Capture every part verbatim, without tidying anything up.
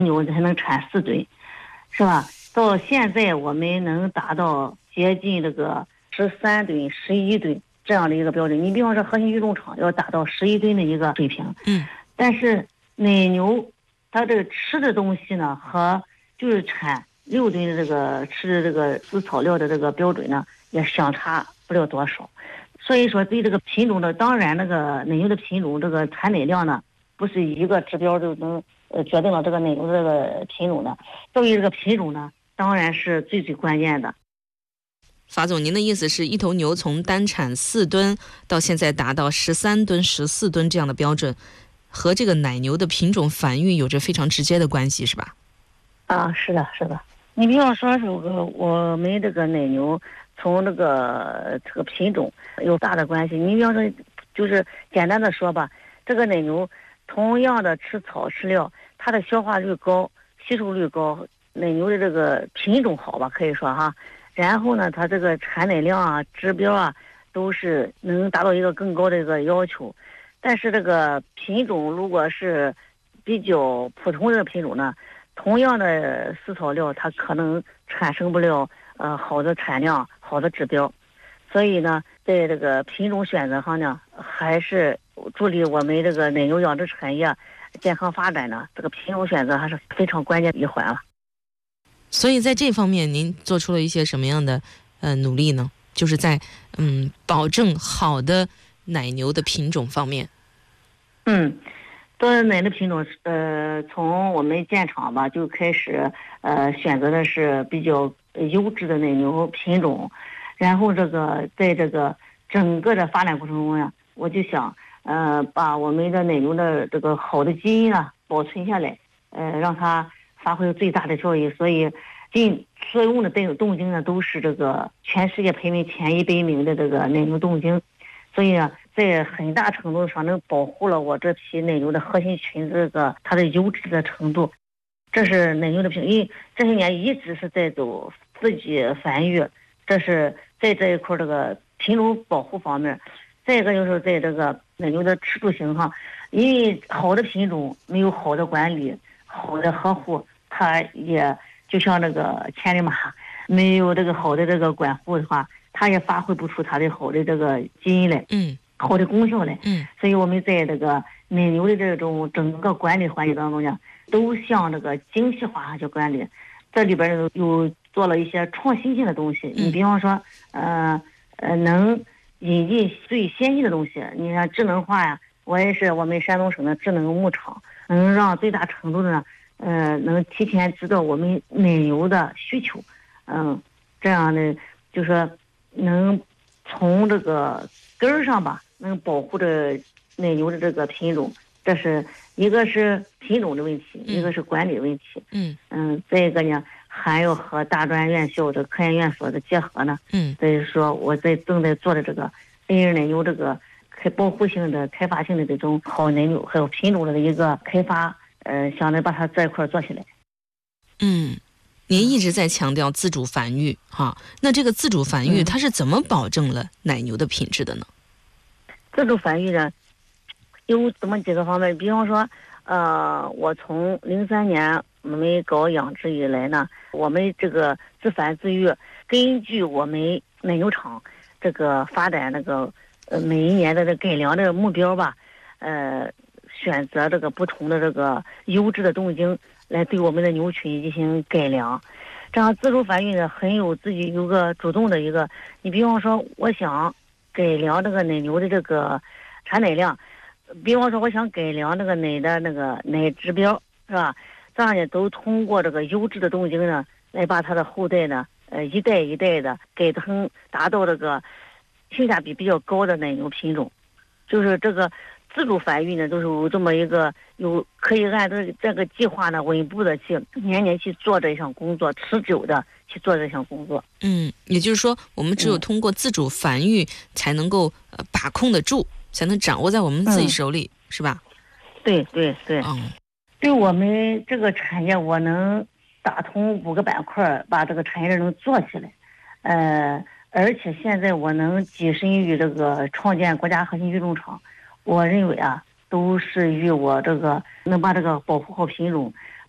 牛才能产四吨，是吧？到现在我们能达到接近这个十三吨、十一吨这样的一个标准。你比方说核心育种场要达到十一吨的一个水平， 嗯， 但是奶牛它这个吃的东西呢，和就是产六吨的这个吃的这个饲草料的这个标准呢，也相差不了多少。所以说，对这个品种的，当然那个奶牛的品种，这个产奶量呢，不是一个指标就能呃决定了这个奶牛的这个品种的。作为这个品种呢，当然是最最关键的。 法总，您的意思是一头牛从单产四吨到现在达到十三吨、十四吨这样的标准，和这个奶牛的品种繁育有着非常直接的关系，是吧？ 啊，是的，是的。你比方说，这个我们这个奶牛从这个这个品种有大的关系。你比方说，就是简单的说吧，这个奶牛同样的吃草吃料，它的消化率高，吸收率高，奶牛的这个品种好吧，可以说哈。然后呢，它这个产奶量啊、指标啊，都是能达到一个更高的一个要求。但是这个品种如果是比较普通的品种呢，同样的饲草料，它可能产生不了呃好的产量、好的指标。所以呢，在这个品种选择上呢，还是助力我们这个奶牛养殖产业健康发展呢，这个品种选择还是非常关键的一环了。 所以在这方面，您做出了一些什么样的呃努力呢？就是在嗯保证好的奶牛的品种方面。 嗯。做奶的品种，呃，从我们建厂吧就开始，呃，选择的是比较优质的奶牛品种，然后这个在这个整个的发展过程中呀，我就想，呃，把我们的奶牛的这个好的基因啊保存下来，呃，让它发挥最大的效益。所以，进所用的这种冻精呢，都是这个全世界排名前一百名的这个奶牛冻精，所以呢，在很大程度上能保护了我这批奶牛的核心群这个它的优质的程度。这是奶牛的品，因为这些年一直是在走自己繁育，这是在这一块这个品种保护方面。再一个就是在这个奶牛的吃住行上，因为好的品种没有好的管理、好的呵护，它也就像那个千里马，没有这个好的这个管护的话，它也发挥不出它的好的这个基因来， 嗯， 好的功效来， 嗯， 所以我们在这个奶牛的这种整个管理环节当中呢，都向这个精细化去管理，这里边有做了一些创新性的东西。你比方说，呃呃，能引进最先进的东西，你看智能化呀，我也是我们山东省的智能牧场，能让最大程度的呢，呃，能提前知道我们奶牛的需求，嗯，这样的就说能从这个根儿上吧，能保护着奶牛的这个品种。这是一个是品种的问题，一个是管理问题。 嗯嗯，再一个呢，还要和大专院校的科研院所的结合呢。 嗯， 所以说我在正在做的这个 A 二奶牛这个开保护性的、开发性的这种好奶牛还有品种的一个开发，呃，想着把它这一块做起来。 嗯，您一直在强调自主繁育哈，那这个自主繁育它是怎么保证了奶牛的品质的呢？ 自主繁育呢，有这么几个方面，比方说，呃，我从零三年我们搞养殖以来呢，我们这个自繁自育，根据我们奶牛场这个发展那个呃每一年的这改良的目标吧，呃，选择这个不同的这个优质的冻精来对我们的牛群进行改良。这样自主繁育呢，很有自己有个主动的一个，你比方说，我想改良这个奶牛的这个产奶量。比方说，我想改良这个奶的那个奶指标，是吧？这样呢，都通过这个优质的冻精呢，来把它的后代呢，呃，一代一代的改成达到这个性价比比较高的奶牛品种。就是这个自主繁育呢，都是有这么一个有可以按这这个计划呢，稳步的去年年去做这项工作，持久的去做这项工作。 嗯，也就是说，我们只有通过自主繁育，才能够呃把控得住。才能掌握在我们自己手里，嗯、是吧？ 对对对， 嗯， 对我们这个产业，我能打通五个板块，把这个产业链能做起来。呃，而且现在我能跻身于这个创建国家核心育种场，我认为啊，都是与我这个能把这个保护好品种，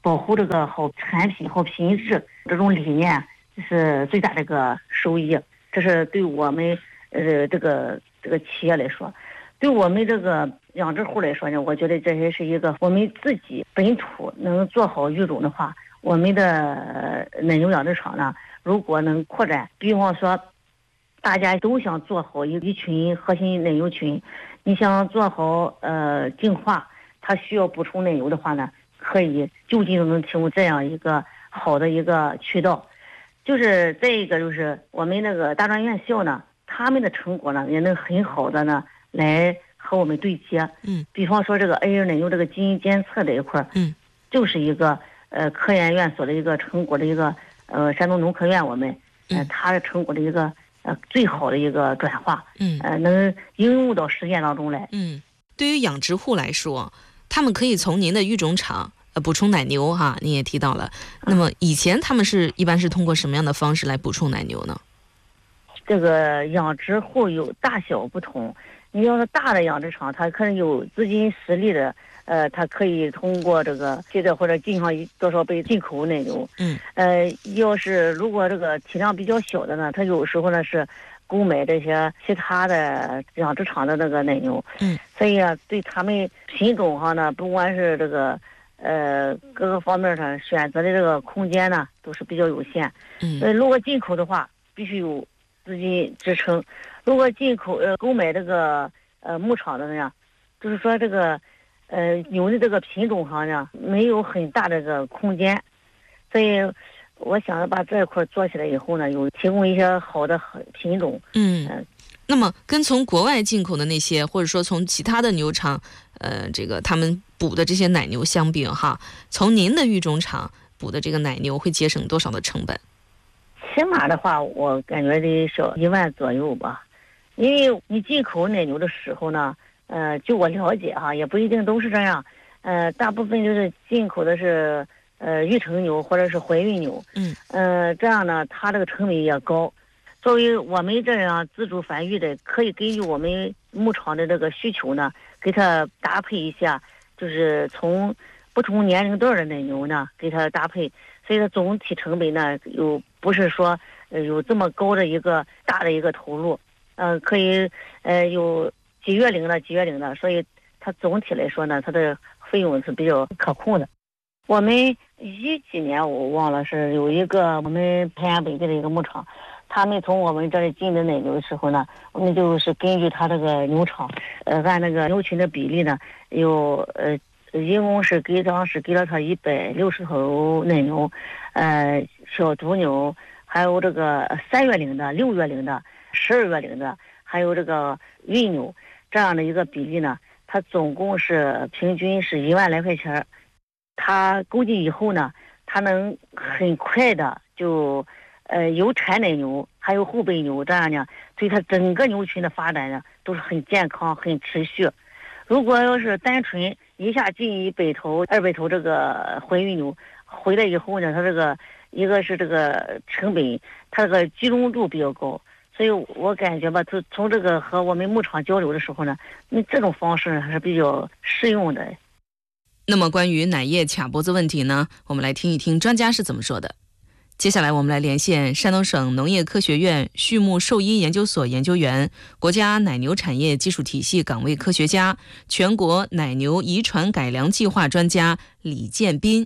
保护这个好产品、好品质这种理念是最大的一个收益。这是对我们呃这个这个企业来说，对我们这个养殖户来说呢，我觉得这也是一个我们自己本土能做好育种的话，我们的奶牛养殖场呢，如果能扩展，比方说大家都想做好一一群核心奶牛群，你想做好呃净化，它需要补充奶牛的话呢，可以就近都能提供这样一个好的一个渠道。就是再一个就是我们那个大专院校呢，他们的成果呢也能很好的呢来和我们对接。 嗯， 比方说这个 A 二奶牛这个基因监测这一块， 嗯， 就是一个呃科研院所的一个成果的一个呃山东农科院我们呃它的成果的一个呃最好的一个转化， 嗯， 呃能应用到实践当中来。 嗯，对于养殖户来说，他们可以从您的育种场呃补充奶牛哈，你也提到了。那么以前他们是一般是通过什么样的方式来补充奶牛呢？ 这个养殖户有大小不同，你要是大的养殖场，它可能有资金实力的，呃，它可以通过这个现在或者进上多少倍进口奶牛。 嗯， 呃，要是如果这个体量比较小的呢，它有时候呢是购买这些其他的养殖场的那个奶牛。 嗯， 所以啊，对他们品种上呢，不管是这个呃各个方面上选择的这个空间呢，都是比较有限。 嗯， 呃，如果进口的话，必须有资金支撑。如果进口呃购买这个呃牧场的呢，就是说这个呃牛的这个品种上呢没有很大的这个空间，所以我想着把这一块做起来以后呢，有提供一些好的品种。 嗯，呃、那么跟从国外进口的那些，或者说从其他的牛场，呃，这个他们补的这些奶牛相比哈，从您的育种场补的这个奶牛会节省多少的成本？ 起码的话，我感觉得小一万左右吧。因为你进口奶牛的时候呢，呃，就我了解哈，也不一定都是这样。呃，大部分就是进口的是呃育成牛或者是怀孕牛。 嗯。 呃，这样呢，它这个成本也高。作为我们这样自主繁育的，可以根据我们牧场的这个需求呢，给它搭配一下，就是从不同年龄段的奶牛呢，给它搭配。所以说总体成本呢，有不是说呃有这么高的一个大的一个投入，呃，可以呃有几月龄的几月龄的，所以它总体来说呢，它的费用是比较可控的。我们一几年我忘了是有一个我们太原本地的一个牧场，他们从我们这里进的奶牛的时候呢，我们就是根据他这个牛场，呃，按那个牛群的比例呢，有呃。一共是给当时给了他一百六十头奶牛，呃，小犊牛，还有这个三月龄的、六月龄的、十二月龄的，还有这个孕牛，这样的一个比例呢，它总共是平均是一万来块钱。它购进以后呢，它能很快的就，呃，有产奶牛，还有后备牛，这样呢，对它整个牛群的发展呢，都是很健康、很持续。如果要是单纯一下进一百头、二百头这个怀孕牛回来以后呢，它这个一个是这个成本，它这个集中度比较高，所以我感觉吧，从从这个和我们牧场交流的时候呢，那这种方式还是比较适用的。 那么关于奶业卡脖子问题呢，我们来听一听专家是怎么说的。接下来我们来连线山东省农业科学院畜牧兽医研究所研究员、国家奶牛产业技术体系岗位科学家、全国奶牛遗传改良计划专家李建斌。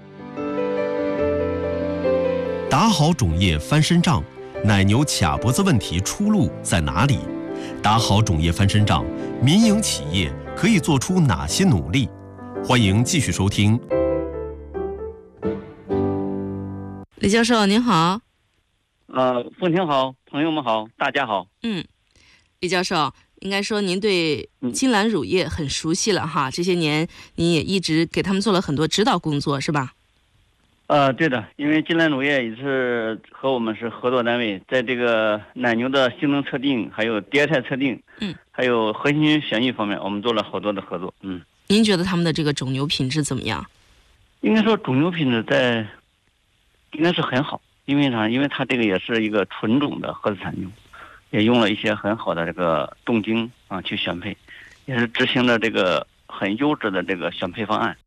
打好种业翻身仗，奶牛卡脖子问题出路在哪里？打好种业翻身仗，民营企业可以做出哪些努力？欢迎继续收听。 李教授您好。 呃，凤婷好，朋友们好，大家好。 嗯，李教授，应该说您对金兰乳业很熟悉了哈，这些年您也一直给他们做了很多指导工作，是吧？ 呃，对的，因为金兰乳业也是和我们是合作单位，在这个奶牛的性能测定，还有迭代测定， 嗯， 还有核心选育方面，我们做了好多的合作。嗯， 您觉得他们的这个种牛品质怎么样？ 应该说种牛品质在应该是很好，因为啥？因为它这个也是一个纯种的合资产牛，也用了一些很好的这个冻精啊去选配，也是执行了这个很优质的这个选配方案。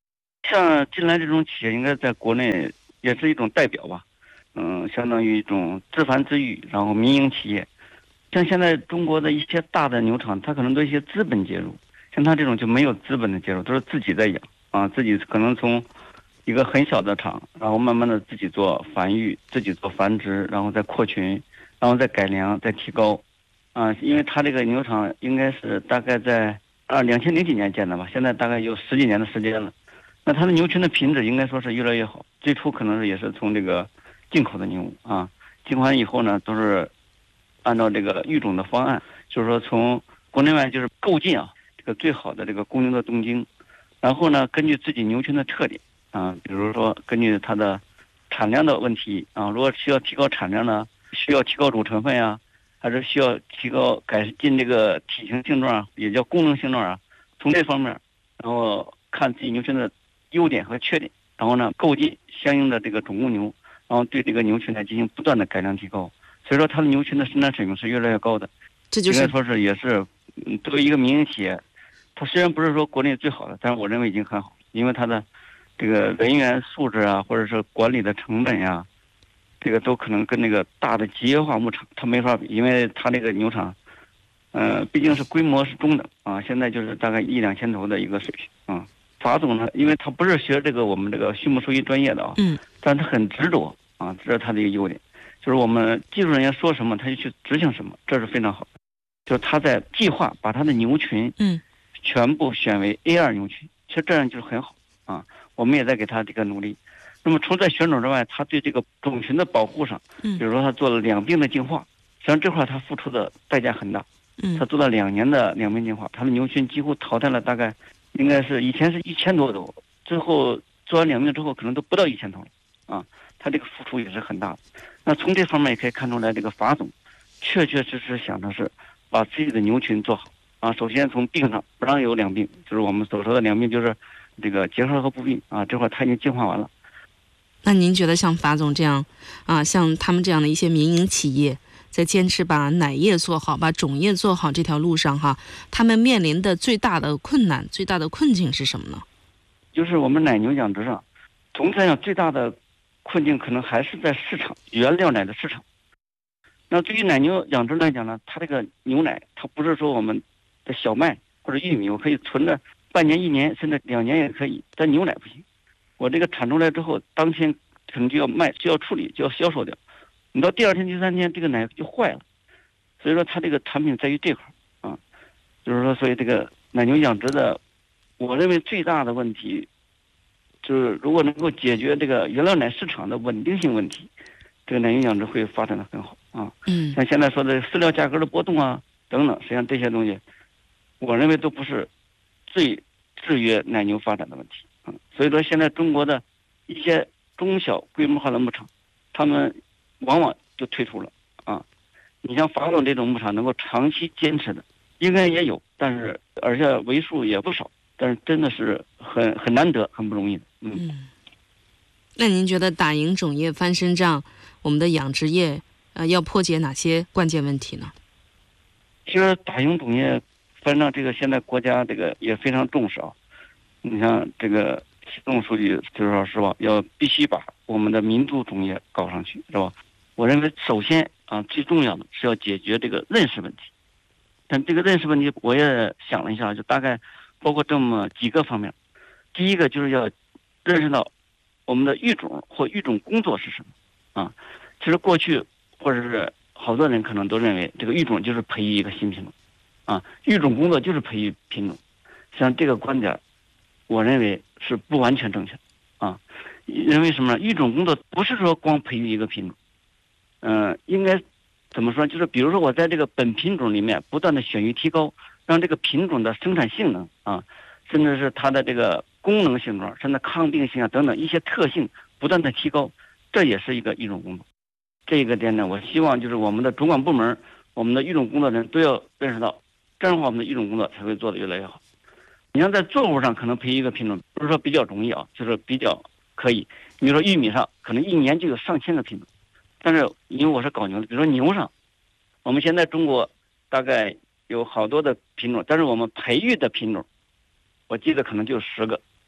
像近来这种企业，应该在国内也是一种代表吧。嗯，相当于一种自繁自育，然后民营企业。像现在中国的一些大的牛场，它可能都一些资本介入，像它这种就没有资本的介入，都是自己在养啊，自己可能从一个很小的厂，然后慢慢的自己做繁育，自己做繁殖，然后再扩群，然后再改良，再提高，啊，因为它这个牛场应该是大概在二两千零几年建的吧，现在大概有十几年的时间了。那它的牛群的品质应该说是越来越好，最初可能是也是从这个进口的牛啊，进口完以后呢，都是按照这个育种的方案，就是说从国内外就是购进啊，这个最好的这个公牛的冻精，然后呢，根据自己牛群的特点啊，比如说根据它的产量的问题啊，如果需要提高产量呢，需要提高乳成分呀，还是需要提高改进这个体型性状，也叫功能性状啊，从这方面，然后看自己牛群的优点和缺点，然后呢，购进相应的这个种公牛。然后对这个牛群呢进行不断的改良提高，所以说它的牛群的生产水平是越来越高的。 这就是应该说是也是，嗯，作为一个民营企业，它虽然不是说国内最好的，但是我认为已经很好，因为它的这个人员素质啊，或者是管理的成本呀、啊，这个都可能跟那个大的集约化牧场它没法比，因为它这个牛场，呃，毕竟是规模是中等啊，现在就是大概一两千头的一个水平啊。法总呢，因为他不是学这个我们这个畜牧兽医专业的啊， 嗯， 但他很执着啊，这是他的一个优点，就是我们技术人员说什么，他就去执行什么，这是非常好。就是他在计划把他的牛群， 嗯， 全部选为 A 二牛群，其实这样就是很好啊。我们也在给他这个努力。那么除了在选种之外，他对这个种群的保护上， 嗯， 比如说他做了两病的净化，实际上这块他付出的代价很大。 嗯，他做了两年的两病净化，他的牛群几乎淘汰了大概。应该是以前是一千多头，最后做完两病之后，可能都不到一千头了，啊，他这个付出也是很大的。那从这方面也可以看出来，这个法总确确实实想的是把自己的牛群做好啊。首先从病上不让有两病，就是我们所说的两病，就是这个结核和布病啊，这块他已经净化完了。 那您觉得像法总这样啊，像他们这样的一些民营企业，在坚持把奶业做好、把种业做好这条路上哈，他们面临的最大的困难、最大的困境是什么呢？ 就是我们奶牛养殖上，总体来讲最大的困境可能还是在市场原料奶的市场。那对于奶牛养殖来讲呢，它这个牛奶，它不是说我们的小麦或者玉米，我可以存着半年、一年甚至两年也可以，但牛奶不行。我这个产出来之后，当天可能就要卖，就要处理，就要销售掉。你到第二天、第三天，这个奶就坏了。所以说，它这个产品在于这块啊，就是说，所以这个奶牛养殖的，我认为最大的问题，就是如果能够解决这个原料奶市场的稳定性问题，这个奶牛养殖会发展的很好啊。 嗯， 像现在说的饲料价格的波动啊等等，实际上这些东西，我认为都不是最制约奶牛发展的问题啊。所以说，现在中国的一些中小规模化的牧场，他们往往就退出了啊。你像法总这种牧场能够长期坚持的，应该也有，但是而且为数也不少，但是真的是很很难得，很不容易的。嗯。 嗯，那您觉得打赢种业翻身仗，我们的养殖业呃要破解哪些关键问题呢？ 其实打赢种业翻身仗这个现在国家这个也非常重视啊。你像这个习总书记就是说实话，要必须把我们的民族种业搞上去，是吧？我认为首先啊，最重要的是要解决这个认识问题。但这个认识问题，我也想了一下，就大概包括这么几个方面。第一个就是要认识到我们的育种或育种工作是什么啊。其实过去或者是好多人可能都认为这个育种就是培育一个新品种啊，育种工作就是培育品种。像这个观点，我认为是不完全正确啊。因为什么呢？育种工作不是说光培育一个品种。嗯、呃，应该怎么说？就是比如说我在这个本品种里面不断的选育提高，让这个品种的生产性能啊，甚至是它的这个功能性状，甚至抗病性啊等等一些特性不断的提高，这也是一个育种工作。这个点呢，我希望就是我们的主管部门、我们的育种工作人都要认识到，这样的话我们的育种工作才会做得越来越好。你像在作物上可能培育一个品种，不是说比较容易啊，就是比较可以。你比如说玉米上，可能一年就有上千个品种。但是因为我是搞牛的，比如说牛上，我们现在中国大概有好多的品种，但是我们培育的品种，我记得可能就十个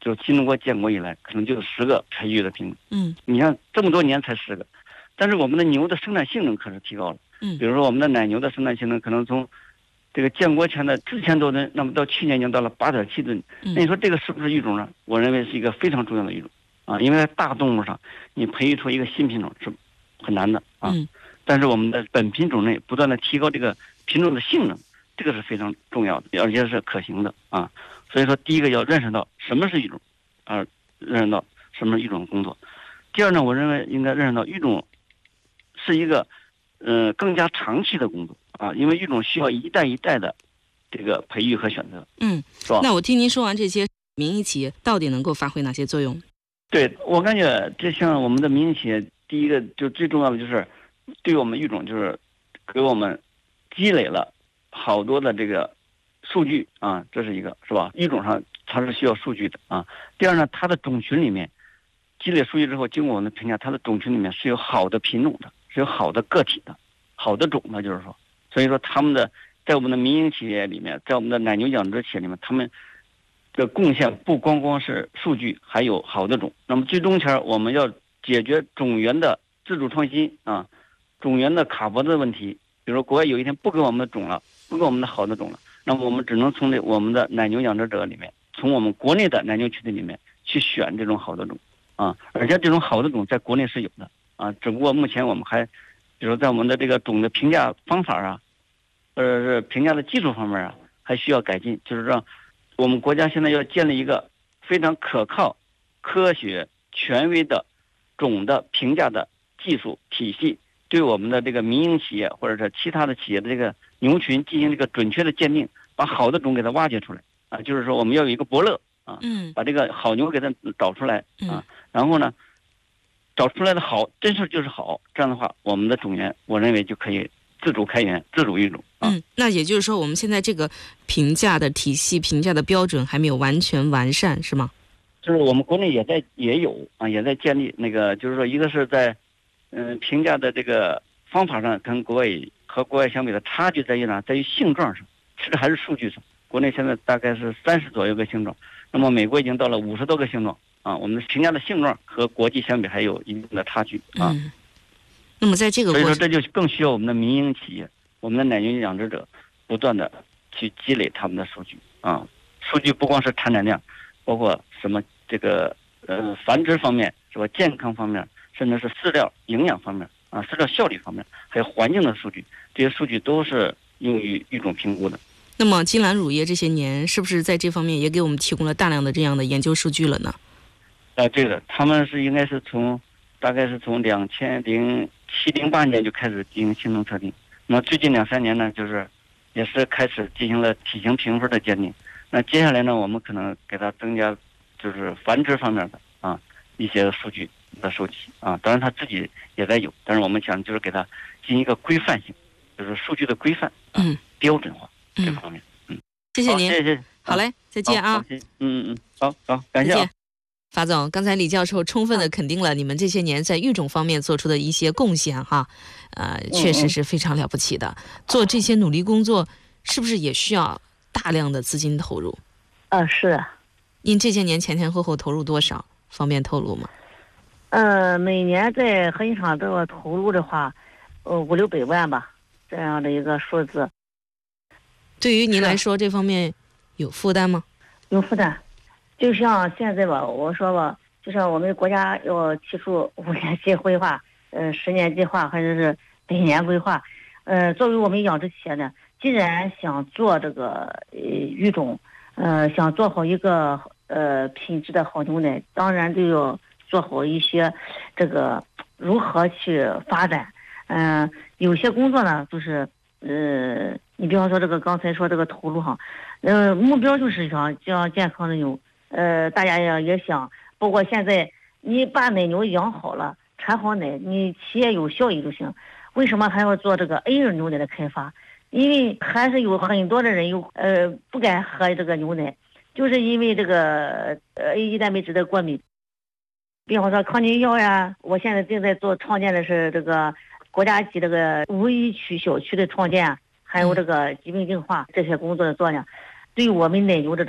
就新中国建国以来，可能就十个培育的品种。 嗯， 你看这么多年才十个，但是我们的牛的生产性能可是提高了。 嗯， 比如说我们的奶牛的生产性能可能从这个建国前的四千多吨，那么到去年已经到了八点七吨。那你说这个是不是育种呢？我认为是一个非常重要的育种啊，因为在大动物上你培育出一个新品种是很难的啊。 嗯， 但是我们的本品种内不断的提高这个品种的性能，这个是非常重要的，而且是可行的啊。所以说，第一个要认识到什么是育种，啊，认识到什么是育种工作。第二呢，我认为应该认识到育种是一个，呃，更加长期的工作啊，因为育种需要一代一代的这个培育和选择。 嗯， 是吧？ 那我听您说完这些，民营企业到底能够发挥哪些作用？ 对，我感觉这像我们的民营企业，第一个就最重要的就是对我们育种就是给我们积累了好多的这个数据啊，这是一个，是吧？育种上它是需要数据的啊。第二呢，它的种群里面积累数据之后，经过我们的评价，它的种群里面是有好的品种的，是有好的个体的，好的种的，就是说，所以说他们的在我们的民营企业里面，在我们的奶牛养殖企业里面，他们的贡献不光光是数据，还有好的种。那么最终前我们要解决种源的自主创新啊，种源的卡脖子的问题。比如说国外有一天不给我们的种了，不给我们的好的种了，那么我们只能从这我们的奶牛养殖者里面，从我们国内的奶牛群体里面去选这种好的种啊，而且这种好的种在国内是有的啊，只不过目前我们还，比如在我们的这个种的评价方法啊，或者是评价的技术方面啊，还需要改进，就是让我们国家现在要建立一个非常可靠、科学、权威的种的评价的技术体系，对我们的这个民营企业或者是其他的企业的这个牛群进行这个准确的鉴定，把好的种给它挖掘出来啊，就是说我们要有一个伯乐啊， 嗯， 把这个好牛给它找出来啊，然后呢，找出来的好真是就是好，这样的话，我们的种源我认为就可以自主开源、自主育种啊。 嗯，那也就是说，我们现在这个评价的体系、评价的标准还没有完全完善，是吗？ 就是我们国内也在也有啊，也在建立那个，就是说一个是在。嗯，评价的这个方法上跟国外和国外相比的差距在于哪？在于性状上，其实还是数据上。国内现在大概是三十左右个性状，那么美国已经到了五十多个性状啊。我们评价的性状和国际相比还有一定的差距啊。 嗯，那么在这个过程， 所以说这就更需要我们的民营企业、我们的奶牛养殖者不断的去积累他们的数据啊。数据不光是产产量，包括什么这个呃繁殖方面是吧？健康方面。甚至是饲料营养方面啊，饲料效率方面，还有环境的数据，这些数据都是用于育种评估的。 那么金兰乳业这些年是不是在这方面也给我们提供了大量的这样的研究数据了呢？ 啊，对的，他们是应该是从大概是从两千零七零八年就开始进行性能测定，那么最近两三年呢，就是也是开始进行了体型评分的鉴定。那接下来呢，我们可能给它增加就是繁殖方面的啊一些数据的收集啊，当然他自己也在有，但是我们想就是给他进行一个规范性，就是数据的规范，啊、 嗯， 标准化这方面，嗯， 谢谢您， 谢谢， 好嘞，再见啊， 嗯嗯嗯，好好，感谢、啊。 法总，刚才李教授充分的肯定了你们这些年在育种方面做出的一些贡献哈，呃，确实是非常了不起的。嗯嗯做这些努力工作，是不是也需要大量的资金投入？ 呃，是的。 您这些年前前后后投入多少？方便透露吗？ 呃，每年在核心厂这个投入的话，呃，五六百万吧，这样的一个数字。 对于您来说，这方面有负担吗？ 有负担。就像现在吧，我说吧，就像我们国家要提出五年期规划，呃，十年计划，或者是百年规划，呃，作为我们养殖企业呢，既然想做这个呃育种，呃，想做好一个呃品质的好牛奶，当然就要做好一些这个如何去发展。嗯、呃，有些工作呢，就是呃，你比方说这个刚才说这个投入哈，呃，目标就是想将健康的牛。呃，大家也也想，包括现在你把奶牛养好了，产好奶，你企业有效益就行。为什么还要做这个 A 人牛奶的开发？因为还是有很多的人有呃不敢喝这个牛奶，就是因为这个呃 A 一蛋白质的过敏。比方说抗菌药呀，我现在正在做创建的是这个国家级这个无疫区小区的创建，还有这个疾病净化这些工作的做呢，对我们奶牛这种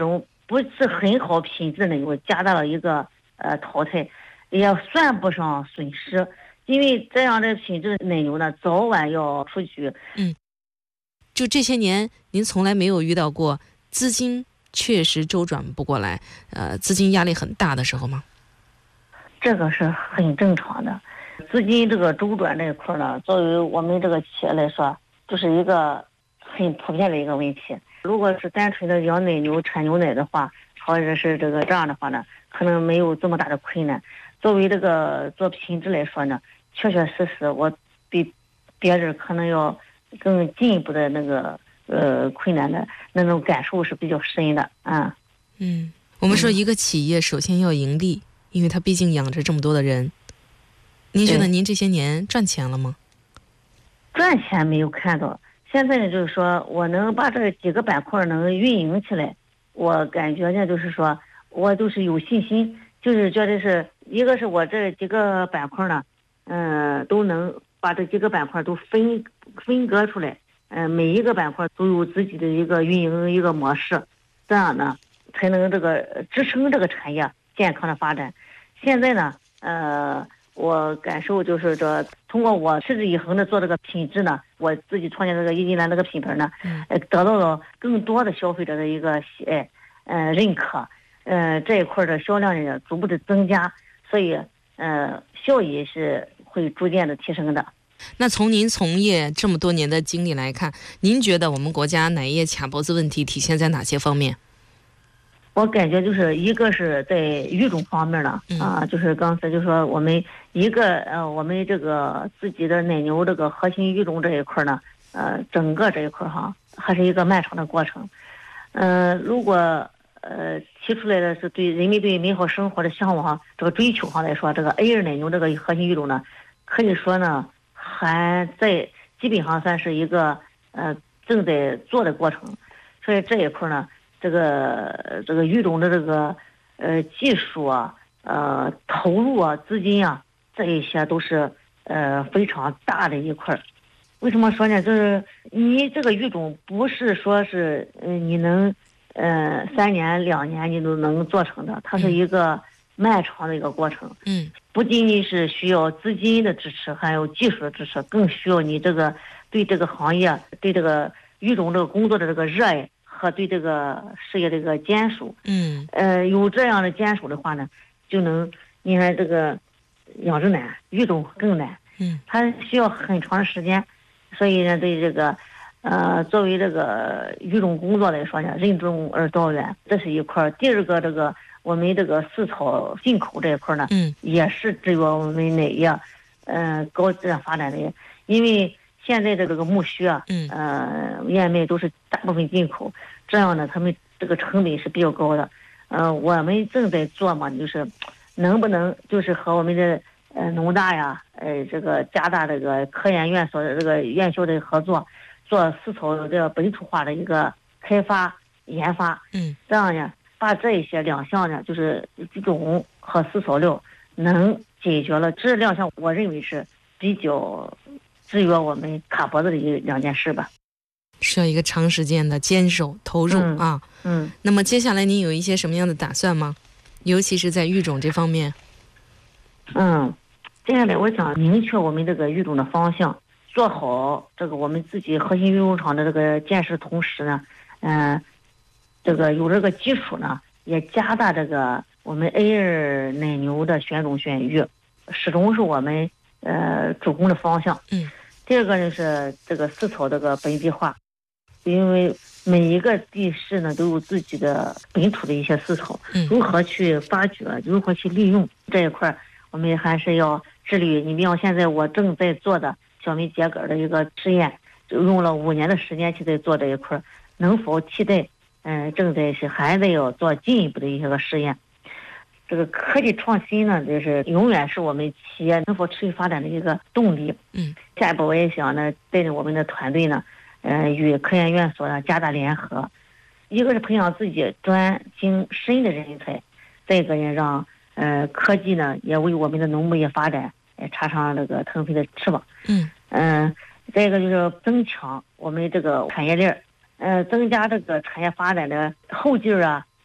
不是很好品质的奶牛加大了一个呃淘汰，也算不上损失，因为这样的品质的奶牛呢，早晚要出局。 嗯，就这些年，您从来没有遇到过资金确实周转不过来，呃，资金压力很大的时候吗？ 这个是很正常的，资金这个周转这一块呢，作为我们这个企业来说，就是一个很普遍的一个问题。如果是单纯的养奶牛产牛奶的话，或者是这个这样的话呢，可能没有这么大的困难。作为这个做品质来说呢，确确实实我比别人可能要更进一步的那个呃困难的那种感受是比较深的啊。 嗯，我们说一个企业首先要盈利，因为它毕竟养着这么多的人。您觉得您这些年赚钱了吗？ 赚钱没有看到，现在呢就是说我能把这几个板块能运营起来，我感觉呢就是说我都是有信心，就是觉得是一个是我这几个板块呢，嗯、呃，都能把这几个板块都分分割出来，嗯、呃，每一个板块都有自己的一个运营一个模式，这样呢才能这个支撑这个产业健康的发展。现在呢，呃。我感受就是说，通过我持之以恒的做这个品质呢，我自己创建这个伊金兰这个品牌呢，呃，得到了更多的消费者的一个喜爱，呃，认可，呃，这一块的销量也逐步的增加，所以，呃，效益是会逐渐的提升的。 那从您从业这么多年的经历来看，您觉得我们国家奶业卡脖子问题体现在哪些方面？ 我感觉就是一个是在育种方面呢，啊，就是刚才就说我们一个呃，我们这个自己的奶牛这个核心育种这一块呢，呃，整个这一块哈，还是一个漫长的过程。嗯、呃，如果呃提出来的是对人民对美好生活的向往这个追求上来说，这个 A 二奶牛这个核心育种呢，可以说呢还在基本上算是一个呃正在做的过程，所以这一块呢。这个这个育种的这个呃技术啊，呃投入啊，资金啊，这一些都是呃非常大的一块。为什么说呢？就是你这个育种不是说是呃你能呃三年两年你都能做成的，它是一个漫长的一个过程。 嗯， 不仅仅是需要资金的支持，还有技术的支持，更需要你这个对这个行业、对这个育种这个工作的这个热爱。和对这个事业这个坚守， 嗯， 呃，有这样的坚守的话呢，就能，你看这个养殖难，育种更难， 嗯， 它需要很长的时间，所以呢，对这个，呃，作为这个育种工作来说呢，任重而道远，这是一块。第二个，这个我们这个饲草进口这一块呢， 嗯， 也是制约我们奶业，呃，高质量发展的，因为。现在的这个苜蓿啊， 嗯， 呃，燕麦都是大部分进口，这样呢，他们这个成本是比较高的。呃，我们正在做嘛，就是能不能就是和我们的呃农大呀，呃，这个加大这个科研院所的这个院校的合作，做饲草这个本土化的一个开发研发， 嗯， 这样呢，把这一些两项呢，就是育种和饲草料能解决了这两项，我认为是比较。制约我们卡脖子的一两件事吧， 需要一个长时间的坚守投入、 嗯、 啊。 嗯， 那么接下来您有一些什么样的打算吗？尤其是在育种这方面。 嗯，接下来我想明确我们这个育种的方向，做好这个我们自己核心育种场的这个建设，同时呢，嗯、呃，这个有这个基础呢，也加大这个我们 A 二奶牛的选种选育，始终是我们。呃，主攻的方向。 嗯， 第二个呢是这个饲草这个本地化，因为每一个地市呢都有自己的本土的一些饲草， 嗯， 如何去发掘，如何去利用这一块，我们还是要致力于。你比方现在我正在做的小米秸秆的一个试验，就用了五年的时间去在做这一块，能否替代？嗯、呃，正在是还得要做进一步的一些个试验。这个科技创新呢，就是永远是我们企业能否持续发展的一个动力。 嗯， 下一步我也想呢，带着我们的团队呢，呃，与科研院所呢加大联合，一个是培养自己专精深的人才，再一个呢，让呃科技呢也为我们的农牧业发展呃插上这个腾飞的翅膀。 嗯嗯、呃，再一个就是增强我们这个产业链，呃，增加这个产业发展的后劲儿啊。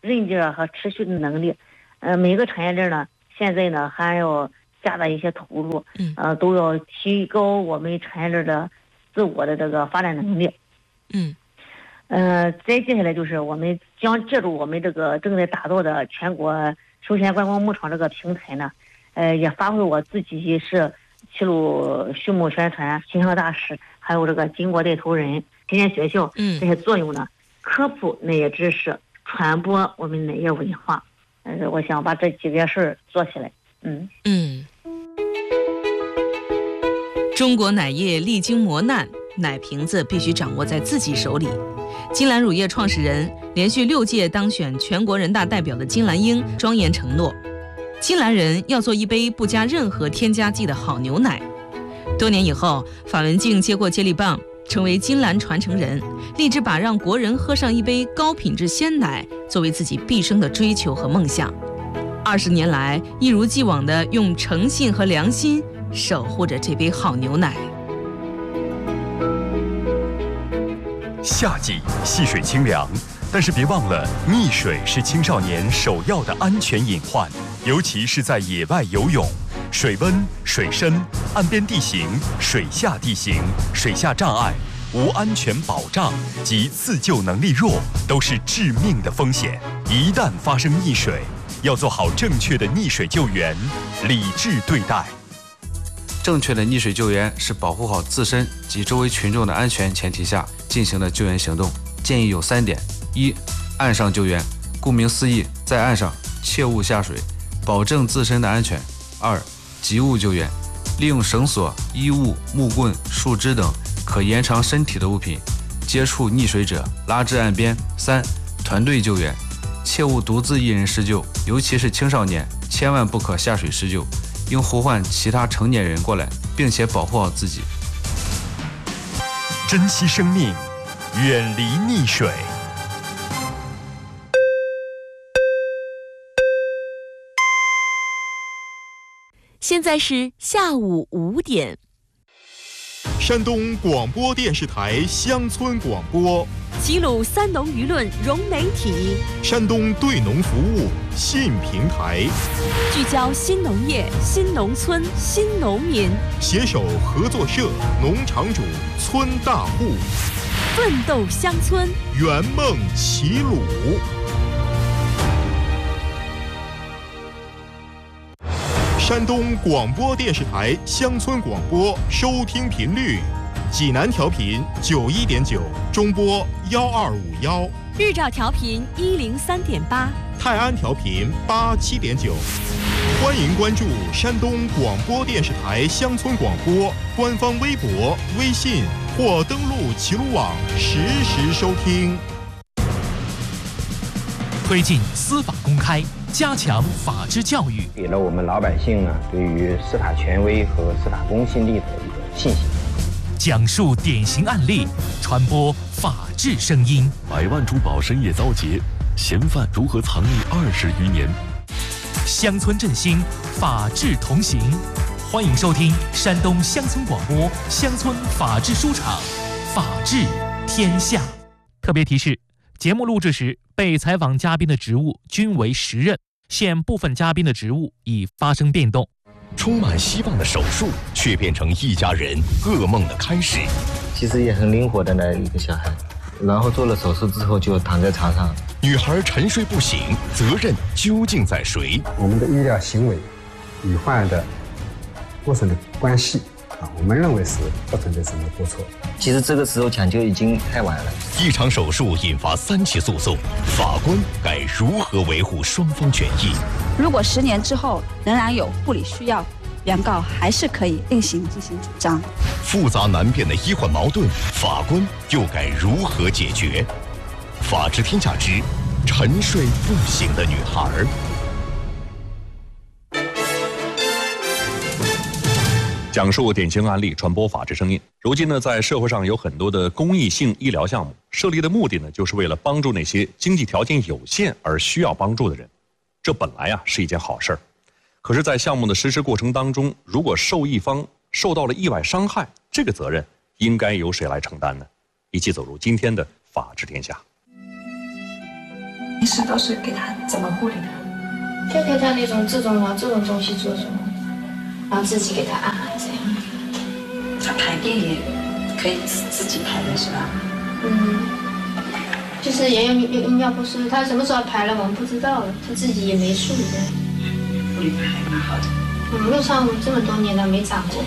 韧劲和持续的能力。呃，每个产业链呢，现在呢还要加大一些投入，呃，都要提高我们产业链的自我的这个发展能力。 嗯， 呃，再接下来就是我们将借助我们这个正在打造的全国休闲观光牧场这个平台呢，呃，也发挥我自己是齐鲁畜牧宣传形象大使，还有这个巾帼带头人、实验学校这些作用呢，科普奶业知识，传播我们奶业文化。呃，我想把这几件事儿做起来。嗯嗯。中国奶业历经磨难，奶瓶子必须掌握在自己手里。金兰乳业创始人、连续六届当选全国人大代表的金兰英庄严承诺，金兰人要做一杯不加任何添加剂的好牛奶。多年以后，法文静接过接力棒，成为金兰传承人，立志把让国人喝上一杯高品质鲜奶作为自己毕生的追求和梦想。二十年来，一如既往地用诚信和良心守护着这杯好牛奶。 夏季戏水清凉，但是别忘了，溺水是青少年首要的安全隐患，尤其是在野外游泳。水温、水深、岸边地形、水下地形、水下障碍、无安全保障及自救能力弱，都是致命的风险。一旦发生溺水，要做好正确的溺水救援，理智对待。 正确的溺水救援是保护好自身及周围群众的安全前提下进行的救援行动，建议有三点：一、岸上救援，顾名思义，在岸上切勿下水，保证自身的安全；二、及物救援，利用绳索、衣物、木棍、树枝等可延长身体的物品接触溺水者，拉至岸边；三、团队救援，切勿独自一人施救，尤其是青少年，千万不可下水施救，应呼唤其他成年人过来，并且保护好自己。 珍惜生命，远离溺水。 现在是下午五点。 山东广播电视台乡村广播， 齐鲁三农舆论融媒体， 山东对农服务新平台， 聚焦新农业、新农村、新农民， 携手合作社、农场主、村大户， 奋斗乡村， 圆梦齐鲁。山东广播电视台乡村广播收听频率：济南调频九一点九，中波幺二五幺； 日照调频一零三点八， 泰安调频八七点九。欢迎关注山东广播电视台乡村广播官方微博、微信或登录齐鲁网实时收听。 推进司法公开，加强法治教育， 给了我们老百姓呢对于司法权威和司法公信力的一个信心。 讲述典型案例，传播法治声音。 百万珠宝深夜遭劫，嫌犯如何藏匿二十余年？ 乡村振兴，法治同行。欢迎收听山东乡村广播乡村法治书场，法治天下。特别提示：节目录制时，被采访嘉宾的职务均为实任，现部分嘉宾的职务已发生变动。 充满希望的手术，却变成一家人噩梦的开始。 其实也很灵活的那一个小孩，然后做了手术之后就躺在床上。 女孩沉睡不醒，责任究竟在谁？ 我们的医疗行为与患儿的过程的关系啊，我们认为是不存在什么过错。 其实这个时候抢救已经太晚了。 一场手术引发三起诉讼，法官该如何维护双方权益？ 如果十年之后仍然有护理需要，原告还是可以另行进行主张。 复杂难辨的医患矛盾，法官又该如何解决？法治天下之沉睡不醒的女孩。 讲述典型案例，传播法治声音。如今呢，在社会上有很多的公益性医疗项目，设立的目的呢，就是为了帮助那些经济条件有限而需要帮助的人。这本来啊是一件好事儿，可是，在项目的实施过程当中，如果受益方受到了意外伤害，这个责任应该由谁来承担呢？一起走入今天的法治天下。 平时都是给他怎么护理的？ 就给他那种这种拿这种东西做什么，然后自己给他按按这样。 他排便也可以自己排的是吧？ 嗯，就是也有用尿不湿，他什么时候排了我们不知道了，他自己也没数的。 护理的还蛮好的。 嗯，陆上我这么多年了没长过。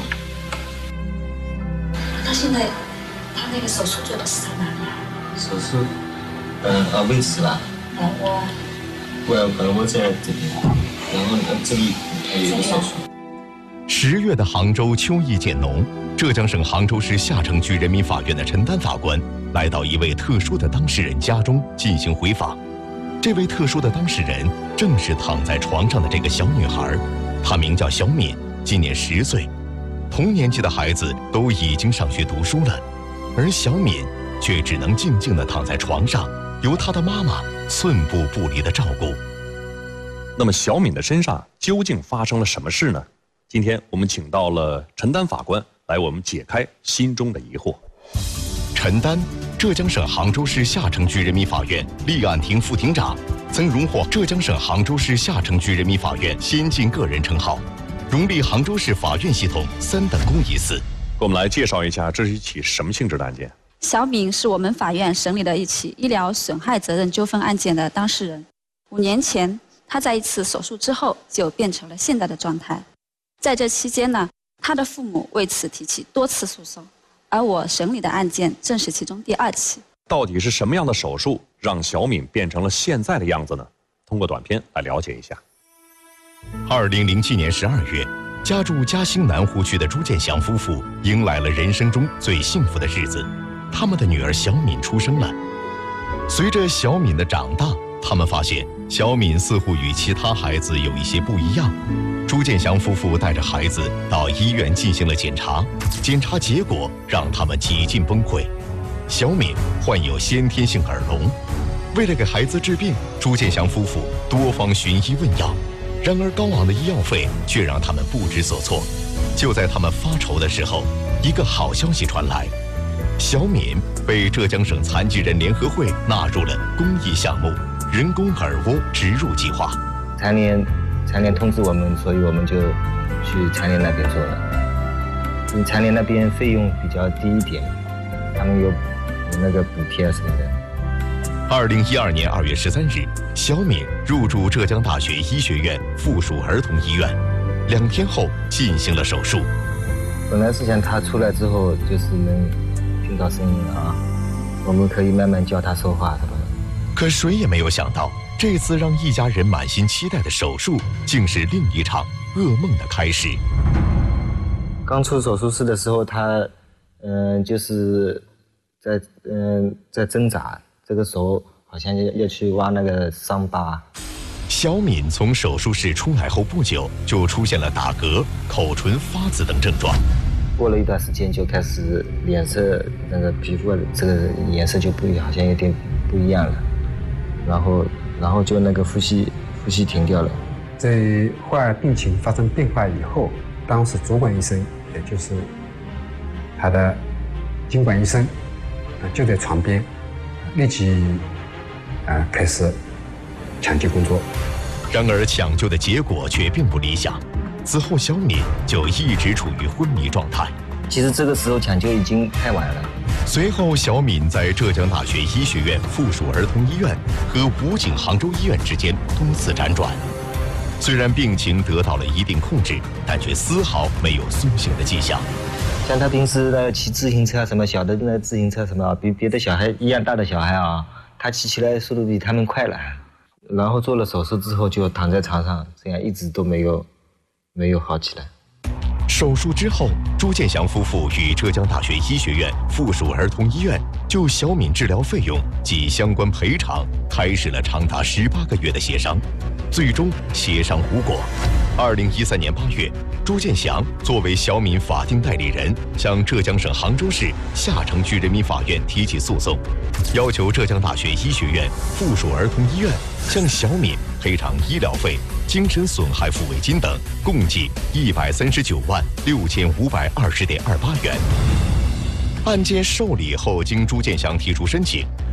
他现在他那个手术做的是在哪里啊？ 手术，嗯啊胃齿吧。 耳蜗。 我耳蜗在这边，然后呃这里还有一个手术。 十月的杭州秋意渐浓，浙江省杭州市下城区人民法院的陈丹法官来到一位特殊的当事人家中进行回访。这位特殊的当事人正是躺在床上的这个小女孩，她名叫小敏，今年十岁。同年级的孩子都已经上学读书了，而小敏却只能静静地躺在床上，由她的妈妈寸步不离的照顾。 那么小敏的身上究竟发生了什么事呢？今天我们请到了陈丹法官来我们解开心中的疑惑。 陈丹，浙江省杭州市下城区人民法院立案庭副庭长，曾荣获浙江省杭州市下城区人民法院先进个人称号，荣立杭州市法院系统三等功一次。 给我们来介绍一下，这是一起什么性质的案件？ 小敏是我们法院审理的一起医疗损害责任纠纷案件的当事人。五年前，她在一次手术之后就变成了现在的状态。在这期间呢，她的父母为此提起多次诉讼，而我审理的案件正是其中第二起。 到底是什么样的手术让小敏变成了现在的样子呢？通过短片来了解一下。 二零零七年十二月，家住嘉兴南湖区的朱建祥夫妇迎来了人生中最幸福的日子，他们的女儿小敏出生了。随着小敏的长大，他们发现小敏似乎与其他孩子有一些不一样。朱建祥夫妇带着孩子到医院进行了检查，检查结果让他们几近崩溃。小敏患有先天性耳聋，为了给孩子治病，朱建祥夫妇多方寻医问药，然而高昂的医药费却让他们不知所措。就在他们发愁的时候，一个好消息传来，小敏被浙江省残疾人联合会纳入了公益项目人工耳蜗植入计划。 残联残联通知我们，所以我们就去残联那边做了。因为残联那边费用比较低一点，他们有有那个补贴什么的。 二零一二年二月十三日，小敏入住浙江大学医学院附属儿童医院，两天后进行了手术。 本来是想他出来之后就是能听到声音啊，我们可以慢慢教他说话什么的。 可谁也没有想到，这次让一家人满心期待的手术，竟是另一场噩梦的开始。 刚出手术室的时候，他嗯、呃、就是在嗯、呃、在挣扎。这个手好像要要去挖那个伤疤。 小敏从手术室出来后不久，就出现了打嗝、口唇发紫等症状。 过了一段时间，就开始脸色那个皮肤这个颜色就不一样，好像有点不一样了。然后，然后就那个呼吸呼吸停掉了。 在后来病情发生变化以后，当时主管医生，也就是他的经管医生，就在床边。立即，呃，开始抢救工作。 然而，抢救的结果却并不理想。此后，小敏就一直处于昏迷状态。 其实这个时候抢救已经太晚了。 随后，小敏在浙江大学医学院附属儿童医院和武警杭州医院之间多次辗转。虽然病情得到了一定控制，但却丝毫没有苏醒的迹象。 像他平时的骑自行车什么小的那自行车什么，比别的小孩一样大的小孩啊，他骑起来速度比他们快了。然后做了手术之后就躺在床上，这样一直都没有没有好起来。 手术之后，朱建祥夫妇与浙江大学医学院附属儿童医院就小敏治疗费用及相关赔偿开始了长达十八个月的协商，最终协商无果。二零一三年八月，朱建祥作为小敏法定代理人，向浙江省杭州市下城区人民法院提起诉讼，要求浙江大学医学院附属儿童医院向小敏赔偿医疗费、精神损害抚慰金等共计一百三十九万六千五百二十点二八元。案件受理后，经朱建祥提出申请，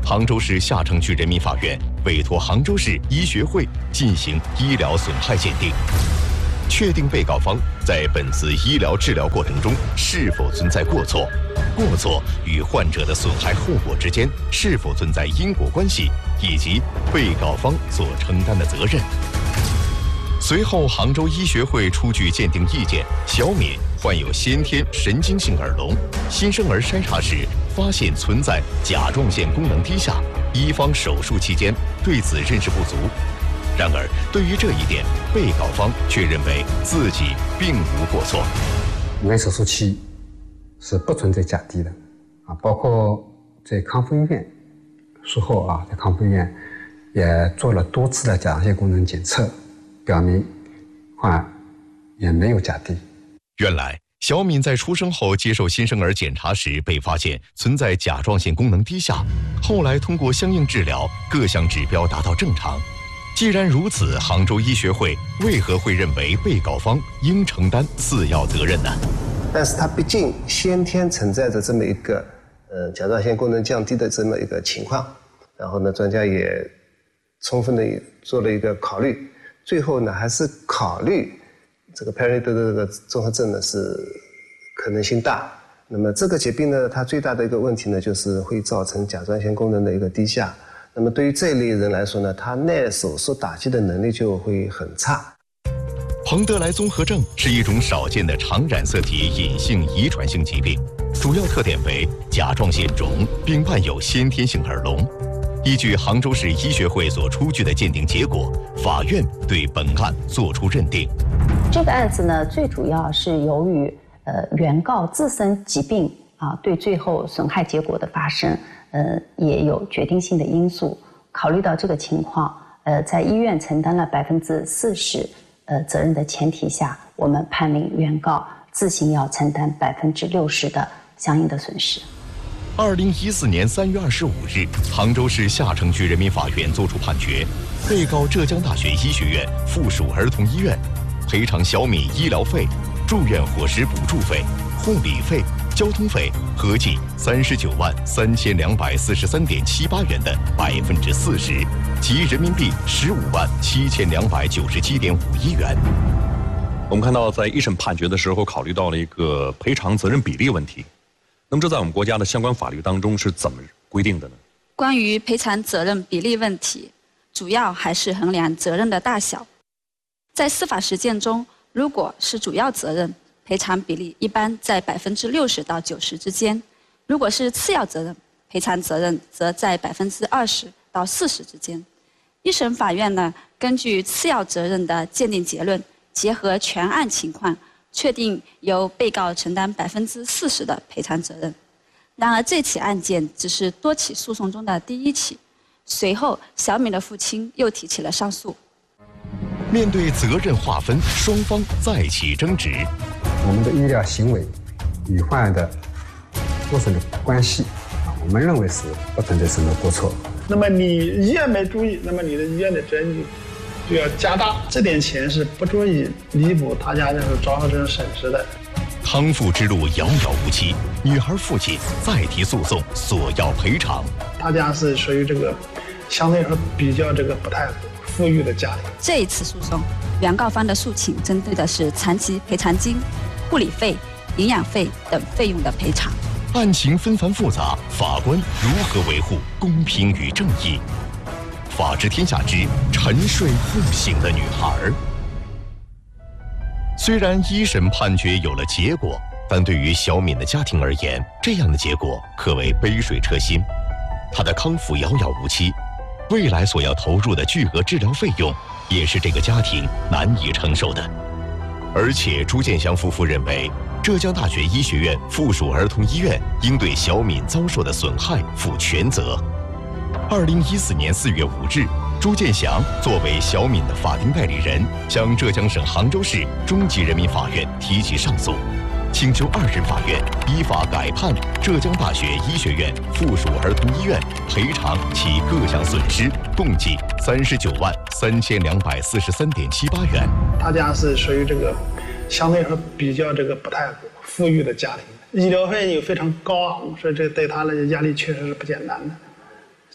杭州市下城区人民法院委托杭州市医学会进行医疗损害鉴定，确定被告方在本次医疗治疗过程中是否存在过错，过错与患者的损害后果之间是否存在因果关系，以及被告方所承担的责任。随后，杭州医学会出具鉴定意见，小敏患有先天神经性耳聋，新生儿筛查时发现存在甲状腺功能低下，医方手术期间对此认识不足。然而，对于这一点，被告方却认为自己并无过错。 因为手术期是不存在甲低的啊，包括在康复医院术后啊，在康复医院也做了多次的甲状腺功能检测，表明患也没有甲低。 原来，小敏在出生后接受新生儿检查时被发现存在甲状腺功能低下，后来通过相应治疗，各项指标达到正常。既然如此，杭州医学会为何会认为被告方应承担次要责任呢？ 但是它毕竟先天存在着这么一个呃甲状腺功能降低的这么一个情况，然后呢，专家也充分的做了一个考虑，最后呢还是考虑这个 Perry 的这个综合症呢是可能性大。那么这个疾病呢，它最大的一个问题呢，就是会造成甲状腺功能的一个低下。那么对于这一类人来说呢，他耐手术打击的能力就会很差。 彭德莱综合症是一种少见的常染色体隐性遗传性疾病，主要特点为甲状腺肿，并伴有先天性耳聋。依据杭州市医学会所出具的鉴定结果，法院对本案作出认定。 这个案子呢，最主要是由于呃原告自身疾病啊，对最后损害结果的发生，呃也有决定性的因素。考虑到这个情况，呃，在医院承担了百分之四十呃责任的前提下，我们判令原告自行要承担百分之六十的相应的损失。 二零一四年三月二十五日，杭州市下城区人民法院作出判决，被告浙江大学医学院附属儿童医院赔偿小敏医疗费、住院伙食补助费、护理费、交通费合计三十九万三千两百四十三点七八元的百分之四十，即人民币十五万七千两百九十七点五一元。 我们看到，在一审判决的时候，考虑到了一个赔偿责任比例问题。那么，这在我们国家的相关法律当中是怎么规定的呢？ 关于赔偿责任比例问题，主要还是衡量责任的大小。在司法实践中，如果是主要责任，赔偿比例一般在百分之六十到九十之间；如果是次要责任，赔偿责任则在百分之二十到四十之间。一审法院呢，根据次要责任的鉴定结论，结合全案情况，确定由被告承担百分之四十的赔偿责任。然而，这起案件只是多起诉讼中的第一起。随后，小敏的父亲又提起了上诉。 面对责任划分，双方再起争执。 我们的医疗行为与患儿的过程的关系啊，我们认为是不存在什么过错。 那么你医院没注意，那么你的医院的责任就要加大，这点钱是不足以弥补他家这个遭受这种损失的。 康复之路遥遥无期，女孩父亲再提诉讼，索要赔偿。 他家是属于这个相对来说比较这个不太富裕的家庭。 这一次诉讼，原告方的诉请针对的是残疾赔偿金、护理费、营养费等费用的赔偿。 案情纷繁复杂，法官如何维护公平与正义？法治天下之沉睡不醒的女孩。虽然一审判决有了结果，但对于小敏的家庭而言，这样的结果可谓杯水车薪。她的康复遥遥无期，未来所要投入的巨额治疗费用，也是这个家庭难以承受的。而且朱建祥夫妇认为，浙江大学医学院附属儿童医院应对小敏遭受的损害负全责。二零一四年四月五日，朱建祥作为小敏的法定代理人，向浙江省杭州市中级人民法院提起上诉，请求二审法院依法改判浙江大学医学院附属儿童医院赔偿其各项损失，共计三十九万三千两百四十三点七八元。 他家是属于这个相对来说比较这个不太富裕的家庭，医疗费又非常高昂，所以这对他的压力确实是不简单的。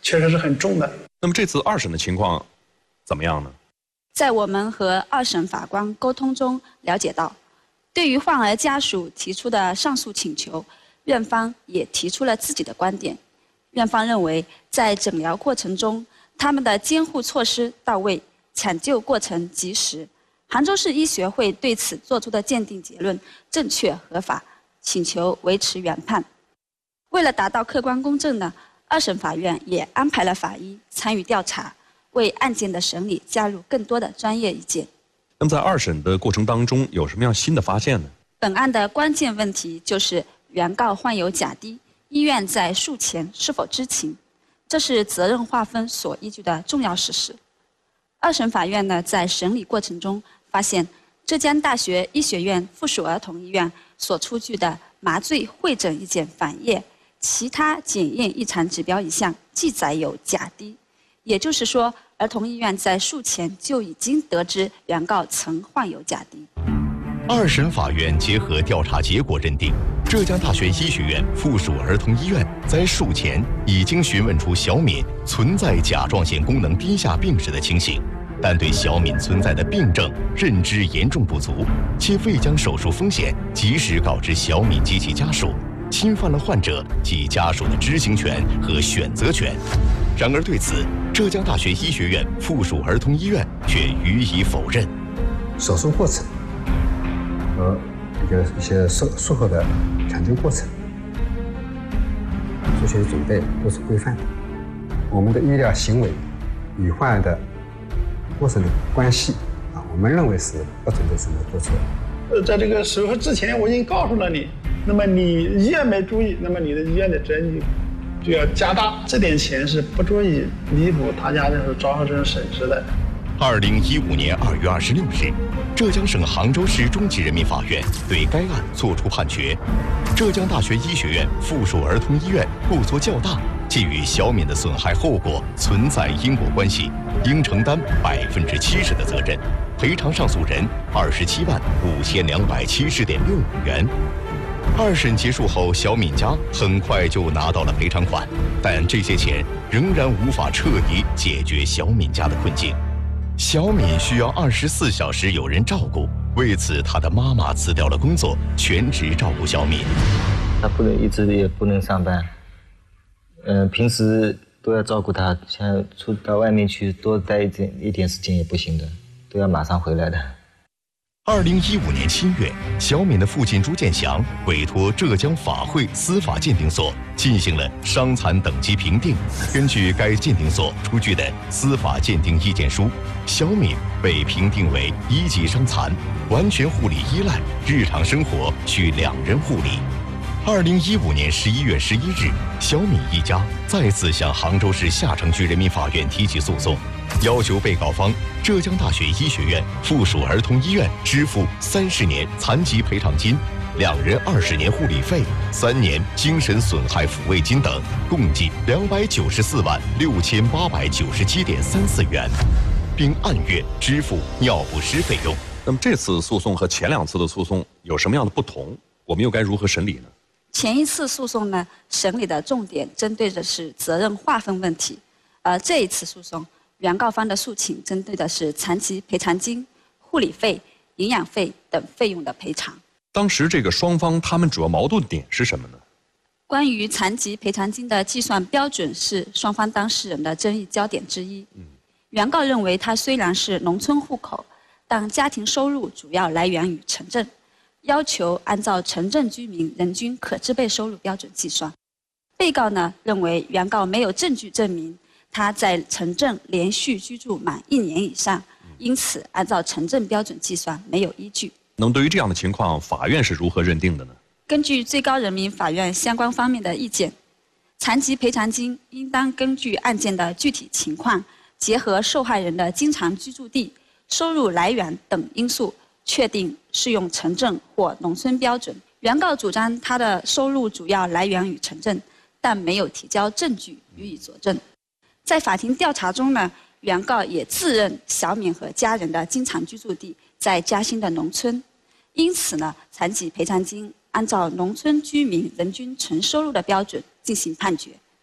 确实是很重的。 那么这次二审的情况怎么样呢？ 在我们和二审法官沟通中了解到，对于患儿家属提出的上诉请求，院方也提出了自己的观点。院方认为，在诊疗过程中，他们的监护措施到位，抢救过程及时。杭州市医学会对此作出的鉴定结论正确合法，请求维持原判。为了达到客观公正呢，二审法院也安排了法医参与调查，为案件的审理加入更多的专业意见。 那么在二审的过程当中，有什么样新的发现呢？ 本案的关键问题就是原告患有甲低，医院在术前是否知情，这是责任划分所依据的重要事实。二审法院呢，在审理过程中发现，浙江大学医学院附属儿童医院所出具的麻醉会诊意见反页其他检验异常指标一项记载有甲低，也就是说，儿童医院在术前就已经得知原告曾患有甲低。 二审法院结合调查结果认定，浙江大学医学院附属儿童医院在术前已经询问出小敏存在甲状腺功能低下病史的情形，但对小敏存在的病症认知严重不足，且未将手术风险及时告知小敏及其家属，侵犯了患者及家属的知情权和选择权。然而对此，浙江大学医学院附属儿童医院却予以否认。 手术过程和一个一些术术后的抢救过程、术前的准备都是规范的。我们的医疗行为与患儿的过程的关系啊，我们认为是不存在什么过错。 呃，在这个手术之前我已经告诉了你，那么你医院没注意，那么你的医院的责任就要加大，这点钱是不足以弥补他家这种遭受这种损失的。 二零一五年二月二十六日，浙江省杭州市中级人民法院对该案作出判决：浙江大学医学院附属儿童医院过错较大，且与小敏的损害后果存在因果关系，应承担百分之七十的责任，赔偿上诉人二十七万五千两百七十点六五元。二审结束后，小敏家很快就拿到了赔偿款，但这些钱仍然无法彻底解决小敏家的困境。小敏需要二十四小时有人照顾，为此她的妈妈辞掉了工作，全职照顾小敏。 她不能一直也不能上班，嗯、呃，平时都要照顾她，像出到外面去多待一点一点时间也不行的，都要马上回来的。 二零一五年七月，小敏的父亲朱建祥委托浙江法会司法鉴定所进行了伤残等级评定。根据该鉴定所出具的司法鉴定意见书，小敏被评定为一级伤残，完全护理依赖，日常生活需两人护理。二零一五年十一月十一日，小敏一家再次向杭州市下城区人民法院提起诉讼，要求被告方浙江大学医学院附属儿童医院支付三十年残疾赔偿金、两人二十年护理费、三年精神损害抚慰金等，共计两百九十四万六千八百九十七点三四元，并按月支付尿不湿费用。 那么这次诉讼和前两次的诉讼有什么样的不同？我们又该如何审理呢？ 前一次诉讼呢，审理的重点针对的是责任划分问题，而这一次诉讼，原告方的诉请针对的是残疾赔偿金、护理费、营养费等费用的赔偿。 当时这个双方他们主要矛盾点是什么呢？ 关于残疾赔偿金的计算标准是双方当事人的争议焦点之一。嗯、原告认为他虽然是农村户口，但家庭收入主要来源于城镇，要求按照城镇居民人均可支配收入标准计算。被告呢认为原告没有证据证明他在城镇连续居住满一年以上，因此按照城镇标准计算没有依据。 那么对于这样的情况，法院是如何认定的呢？ 根据最高人民法院相关方面的意见，残疾赔偿金应当根据案件的具体情况，结合受害人的经常居住地、收入来源等因素，确定适用城镇或农村标准。原告主张他的收入主要来源于城镇，但没有提交证据予以佐证。在法庭调查中呢，原告也自认小敏和家人的经常居住地在嘉兴的农村，因此呢，残疾赔偿金按照农村居民人均纯收入的标准进行判决。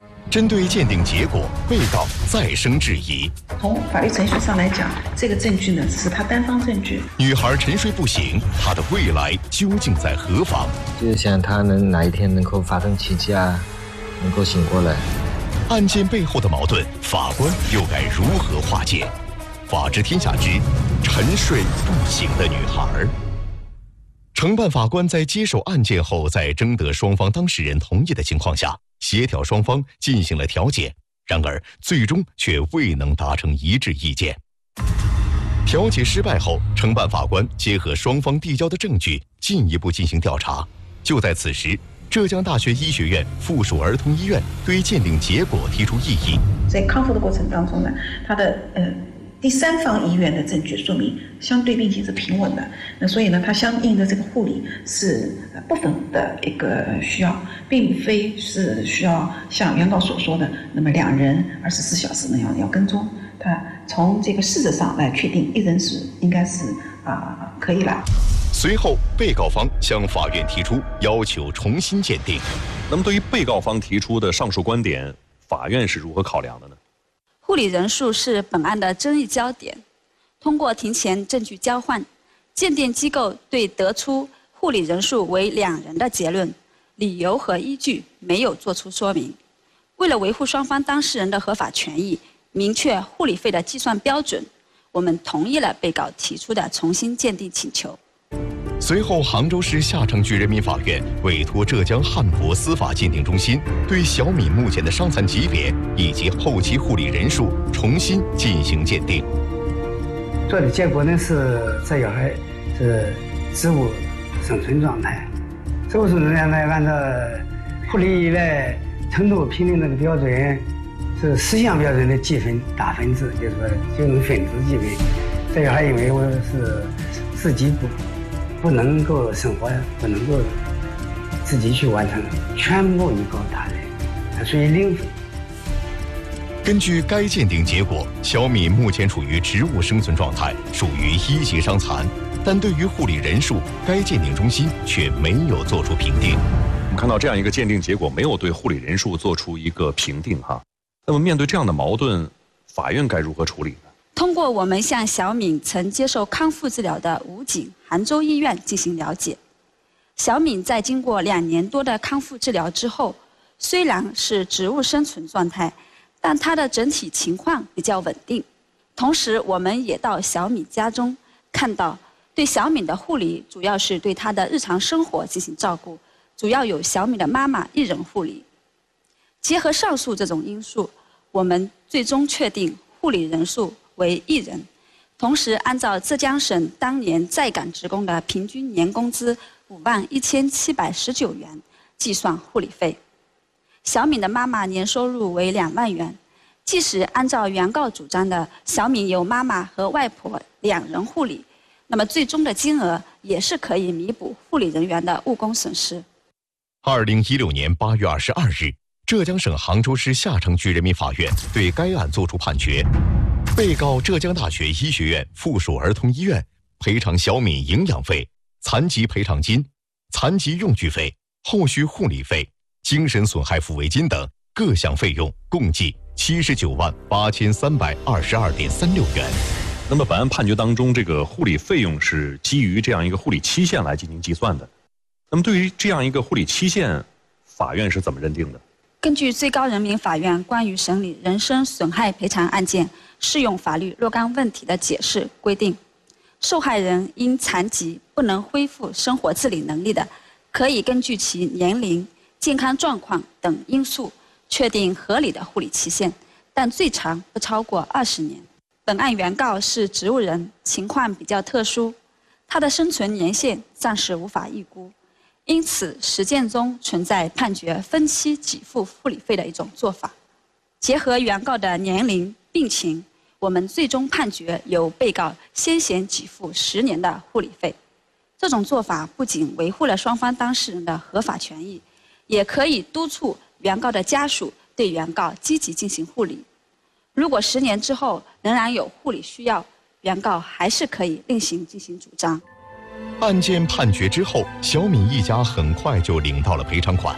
针对鉴定结果，被告再生质疑。 从法律程序上来讲，这个证据呢只是他单方证据。 女孩沉睡不醒，她的未来究竟在何方？ 就是想她能哪一天能够发生奇迹啊，能够醒过来。 案件背后的矛盾，法官又该如何化解？法治天下之沉睡不醒的女孩。承办法官在接手案件后，在征得双方当事人同意的情况下，协调双方进行了调解，然而最终却未能达成一致意见。调解失败后，承办法官结合双方递交的证据，进一步进行调查。就在此时，浙江大学医学院附属儿童医院对鉴定结果提出异议。 在康复的过程当中呢，他的呃第三方医院的证据说明相对病情是平稳的，那所以呢，它相应的这个护理是部分的一个需要，并非是需要像原告所说的那么两人二十四小时那样要跟踪。他从这个事实上来确定，一人是应该是啊、呃、可以了。 随后，被告方向法院提出要求重新鉴定。 那么，对于被告方提出的上述观点，法院是如何考量的呢？ 护理人数是本案的争议焦点。通过庭前证据交换，鉴定机构对得出护理人数为两人的结论，理由和依据没有作出说明。为了维护双方当事人的合法权益，明确护理费的计算标准，我们同意了被告提出的重新鉴定请求。 随后，杭州市下城区人民法院委托浙江汉博司法鉴定中心对小敏目前的伤残级别以及后期护理人数重新进行鉴定。 做的结果呢是这小孩是植物生存状态，植物生存状态按照护理依赖程度评定那个标准是十项标准的计分打分制，就是说就用分值计分。这小孩因为我是自己不。不能够生活，不能够自己去完成，全部依靠他人，它属于零分。 根据该鉴定结果，小敏目前处于植物生存状态，属于一级伤残。但对于护理人数，该鉴定中心却没有做出评定。 我们看到这样一个鉴定结果，没有对护理人数做出一个评定哈。那么面对这样的矛盾，法院该如何处理呢？ 通过我们向小敏曾接受康复治疗的武警杭州医院进行了解，小敏在经过两年多的康复治疗之后，虽然是植物生存状态，但她的整体情况比较稳定。同时，我们也到小敏家中，看到对小敏的护理主要是对她的日常生活进行照顾，主要由小敏的妈妈一人护理。结合上述这种因素，我们最终确定护理人数为一人，同时按照浙江省当年在岗职工的平均年工资五万一千七百十九元计算护理费。小敏的妈妈年收入为两万元，即使按照原告主张的小敏由妈妈和外婆两人护理，那么最终的金额也是可以弥补护理人员的误工损失。 二零一六年八月二十二日，浙江省杭州市下城区人民法院对该案作出判决。被告浙江大学医学院附属儿童医院赔偿小敏营养费、残疾赔偿金、残疾用具费、后续护理费、精神损害抚慰金等各项费用共计七十九万八千三百二十二点三六元。 那么本案判决当中，这个护理费用是基于这样一个护理期限来进行计算的。那么对于这样一个护理期限，法院是怎么认定的？ 根据最高人民法院关于审理人身损害赔偿案件适用法律若干问题的解释规定，受害人因残疾不能恢复生活自理能力的，可以根据其年龄、健康状况等因素确定合理的护理期限，但最长不超过二十年。本案原告是植物人，情况比较特殊，他的生存年限暂时无法预估，因此实践中存在判决分期给付护理费的一种做法。结合原告的年龄、病情，我们最终判决由被告先行给付十年的护理费。这种做法不仅维护了双方当事人的合法权益，也可以督促原告的家属对原告积极进行护理。如果十年之后仍然有护理需要，原告还是可以另行进行主张。 案件判决之后，小敏一家很快就领到了赔偿款。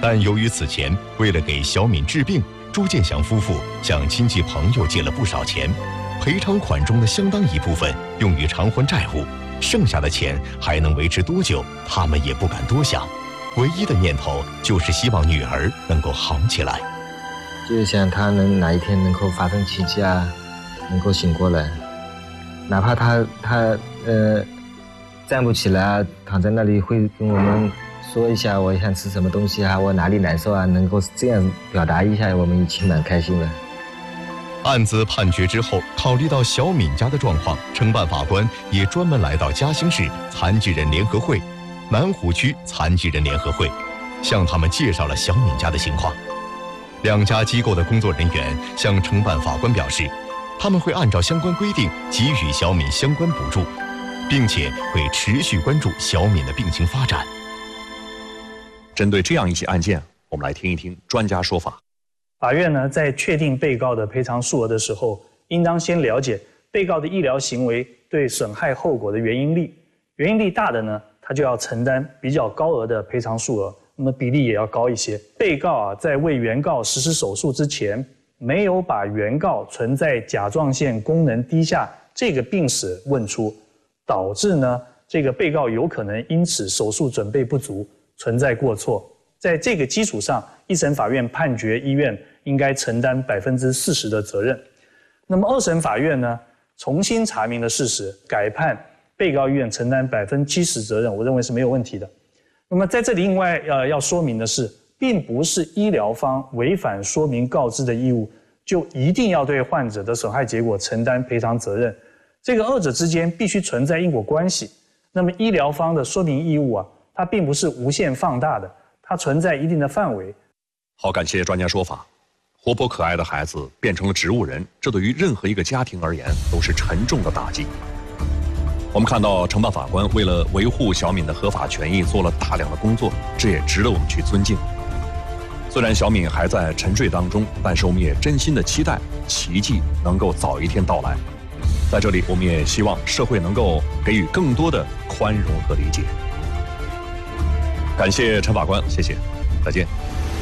但由于此前为了给小敏治病，朱建祥夫妇向亲戚朋友借了不少钱，赔偿款中的相当一部分用于偿还债务，剩下的钱还能维持多久，他们也不敢多想，唯一的念头就是希望女儿能够好起来。 就是想她能哪一天能够发生奇迹啊，能够醒过来，哪怕她她呃站不起来啊，躺在那里会跟我们说一下我想吃什么东西啊，我哪里难受啊，能够这样表达一下，我们已经蛮开心了。 案子判决之后，考虑到小敏家的状况，承办法官也专门来到嘉兴市残疾人联合会、南湖区残疾人联合会，向他们介绍了小敏家的情况。两家机构的工作人员向承办法官表示，他们会按照相关规定给予小敏相关补助，并且会持续关注小敏的病情发展。 针对这样一起案件，我们来听一听专家说法。 法院呢，在确定被告的赔偿数额的时候，应当先了解被告的医疗行为对损害后果的原因力。原因力大的呢，他就要承担比较高额的赔偿数额，那么比例也要高一些。被告啊，在为原告实施手术之前，没有把原告存在甲状腺功能低下这个病史问出，导致呢，这个被告有可能因此手术准备不足，存在过错。在这个基础上，一审法院判决医院应该承担百分之四十的责任。那么二审法院呢，重新查明了事实，改判被告医院承担百分之七十责任，我认为是没有问题的。那么在这里另外呃要说明的是，并不是医疗方违反说明告知的义务，就一定要对患者的损害结果承担赔偿责任。这个二者之间必须存在因果关系。那么医疗方的说明义务啊，它并不是无限放大的，它存在一定的范围。 好，感谢专家说法。活泼可爱的孩子变成了植物人，这对于任何一个家庭而言都是沉重的打击。我们看到承办法官为了维护小敏的合法权益做了大量的工作，这也值得我们去尊敬。虽然小敏还在沉睡当中，但是我们也真心的期待奇迹能够早一天到来。在这里，我们也希望社会能够给予更多的宽容和理解。感谢陈法官，谢谢，再见。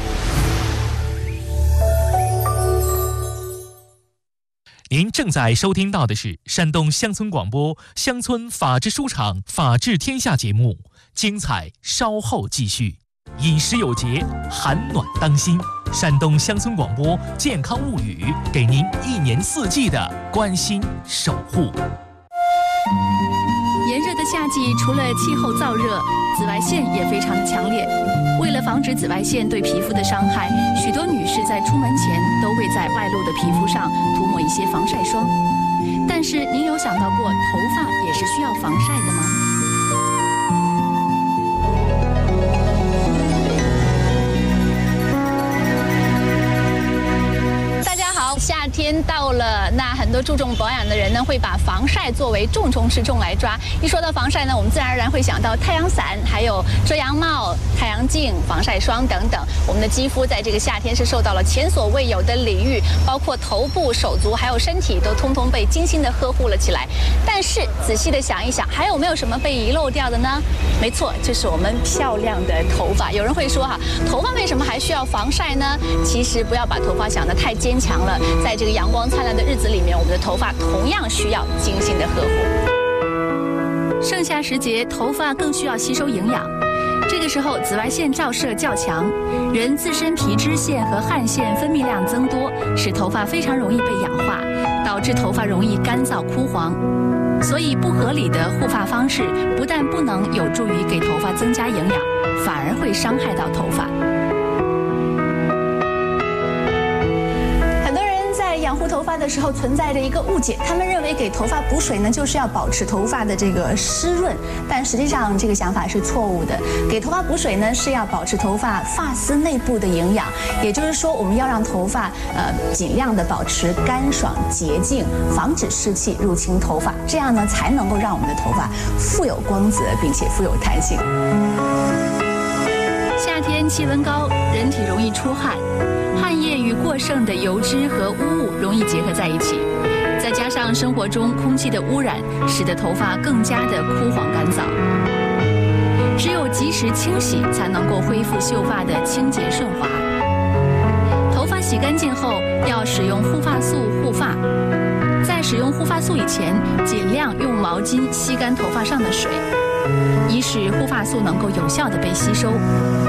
您正在收听到的是山东乡村广播乡村法治书场法治天下节目，精彩稍后继续。饮食有节，寒暖当心。山东乡村广播健康物语，给您一年四季的关心守护。 炎热的夏季，除了气候燥热，紫外线也非常的强烈。为了防止紫外线对皮肤的伤害，许多女士在出门前都会在外露的皮肤上涂抹一些防晒霜。但是您有想到过头发也是需要防晒的吗？夏天到了，那很多注重保养的人呢，会把防晒作为重中之重来抓。一说到防晒呢，我们自然而然会想到太阳伞，还有遮阳帽、太阳镜、防晒霜等等。我们的肌肤在这个夏天是受到了前所未有的礼遇，包括头部、手足还有身体都通通被精心的呵护了起来。但是仔细的想一想，还有没有什么被遗漏掉的呢？没错，就是我们漂亮的头发。有人会说哈，头发为什么还需要防晒呢？其实不要把头发想得太坚强了。在这个阳光灿烂的日子里面，我们的头发同样需要精心的呵护。盛夏时节，头发更需要吸收营养。这个时候，紫外线照射较强，人自身皮脂腺和汗腺分泌量增多，使头发非常容易被氧化，导致头发容易干燥枯黄。所以，不合理的护发方式不但不能有助于给头发增加营养，反而会伤害到头发。养护头发的时候存在着一个误解，他们认为给头发补水呢，就是要保持头发的这个湿润，但实际上这个想法是错误的。给头发补水呢，是要保持头发发丝内部的营养，也就是说，我们要让头发呃尽量的保持干爽洁净，防止湿气入侵头发，这样呢才能够让我们的头发富有光泽，并且富有弹性。夏天气温高，人体容易出汗。汗液与过剩的油脂和污物容易结合在一起，再加上生活中空气的污染，使得头发更加的枯黄干燥。 只有及时清洗，才能够恢复秀发的清洁顺滑。头发洗干净后，要使用护发素护发。在使用护发素以前，尽量用毛巾吸干头发上的水，以使护发素能够有效地被吸收。